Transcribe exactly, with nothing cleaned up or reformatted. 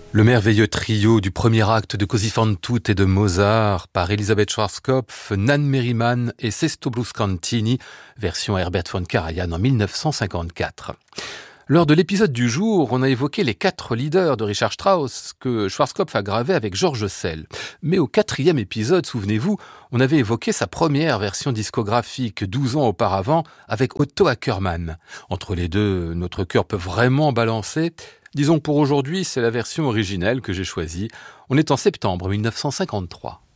Le merveilleux trio du premier acte de Così fan tutte et de Mozart par Elisabeth Schwarzkopf, Nan Merriman et Sesto Bruscantini, version Herbert von Karajan en mille neuf cent cinquante-quatre. Lors de l'épisode du jour, on a évoqué les quatre leaders de Richard Strauss que Schwarzkopf a gravés avec George Szell. Mais au quatrième épisode, souvenez-vous, on avait évoqué sa première version discographique douze ans auparavant avec Otto Ackermann. Entre les deux, notre cœur peut vraiment balancer. Disons que pour aujourd'hui, c'est la version originelle que j'ai choisie. On est en septembre mille neuf cent cinquante-trois.